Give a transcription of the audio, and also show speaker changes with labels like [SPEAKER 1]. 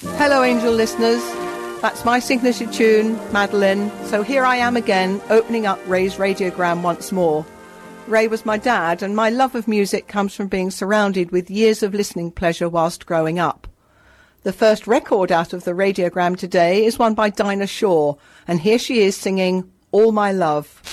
[SPEAKER 1] Hello, Angel listeners. That's my signature tune, Madeline. So here I am again, opening up Ray's radiogram once more. Ray was my dad, and my love of music comes from being surrounded with years of listening pleasure whilst growing up. The first record out of the radiogram today is one by Dinah Shore, and here she is singing All My Love.